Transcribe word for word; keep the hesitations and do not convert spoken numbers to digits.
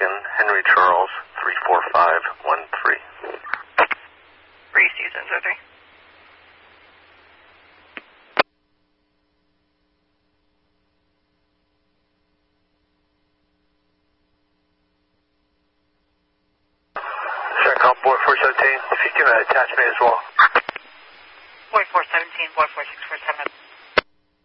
Logan, Henry Charles, three four five one three. Three seasons, oh three. Check on board four seventeen. If you can attach me as well. Boy four seventeen, boy four six four seven.